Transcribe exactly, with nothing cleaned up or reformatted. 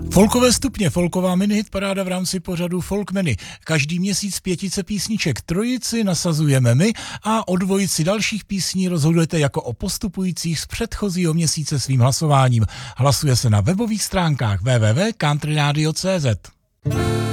Folkové stupně, folková minihit paráda v rámci pořadu Folkmeny. Každý měsíc pětice písniček, trojici nasazujeme my a o dvojici dalších písní rozhodujete jako o postupujících z předchozího měsíce svým hlasováním. Hlasuje se na webových stránkách w w w tečka country radio tečka c z.